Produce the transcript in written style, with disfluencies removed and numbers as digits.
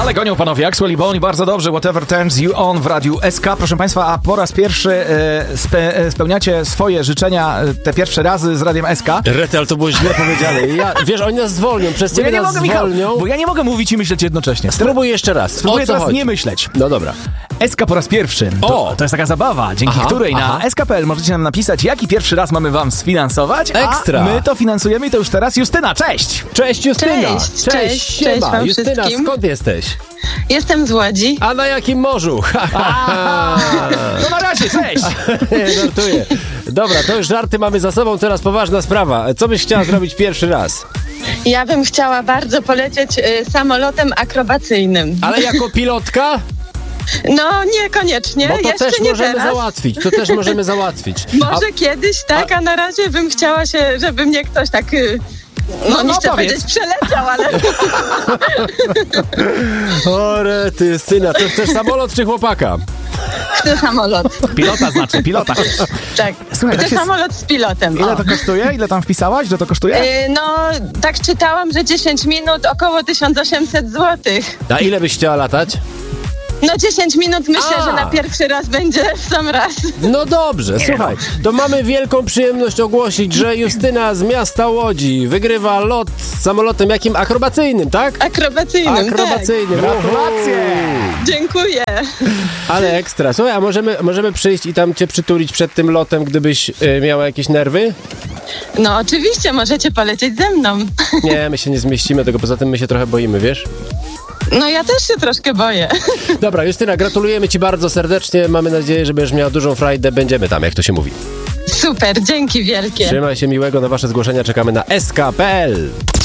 Ale gonią panowie, Axwell i Bone, bardzo dobrze, Whatever Turns You On w Radiu SK. Proszę państwa, a po raz pierwszy spełniacie swoje życzenia te pierwsze razy z Radiem SK. Rety, ale to było źle powiedziane. Wiesz, oni nas zwolnią, przez ciebie nas zwolnią. Bo ja nie mogę mówić i myśleć jednocześnie. Spróbuj jeszcze raz. Spróbuję teraz nie myśleć. No dobra. SK po raz pierwszy. To jest taka zabawa, dzięki której na sk.pl możecie nam napisać, jaki pierwszy raz mamy wam sfinansować. Ekstra. A my to finansujemy i to już teraz Justyna. Cześć! Cześć Justyna! Cześć wam Justyna, wszystkim. skąd jesteś? Jestem z Łodzi. A na jakim morzu? No na razie, cześć! Żartuję. Dobra, to już żarty mamy za sobą, teraz poważna sprawa. Co byś chciała zrobić pierwszy raz? Ja bym chciała bardzo polecieć samolotem akrobacyjnym. Ale jako pilotka? No, niekoniecznie. Bo to jeszcze też nie możemy teraz. załatwić. Może kiedyś, tak, a na razie bym chciała się, żeby mnie ktoś tak... nie chcę powiedzieć przeleciał, ale... O rety, Justyna, to chcesz samolot czy chłopaka? Chcę samolot. Pilota chcesz. Tak, Słuchaj, chcę samolot z pilotem. Ile to kosztuje? Ile tam wpisałaś, że to kosztuje? No, tak czytałam, że 10 minut około 1800 zł. A ile byś chciała latać? No 10 minut myślę, że na pierwszy raz będzie w sam raz. No dobrze, słuchaj, to mamy wielką przyjemność ogłosić, że Justyna z miasta Łodzi wygrywa lot samolotem jakim? Akrobacyjnym, tak? Akrobacyjnym, Akrobacyjnym. tak. Gratulacje! Dziękuję. Ale ekstra. Słuchaj, a możemy przyjść i tam cię przytulić przed tym lotem, gdybyś miała jakieś nerwy? No oczywiście, możecie polecieć ze mną. Nie, my się nie zmieścimy, tego poza tym my się trochę boimy, wiesz? No ja też się troszkę boję. Dobra, Justyna, gratulujemy ci bardzo serdecznie. Mamy nadzieję, że będziesz miała dużą frajdę. Będziemy tam, jak to się mówi. Super, dzięki wielkie. Trzymaj się, miłego. Na wasze zgłoszenia czekamy na sk.pl.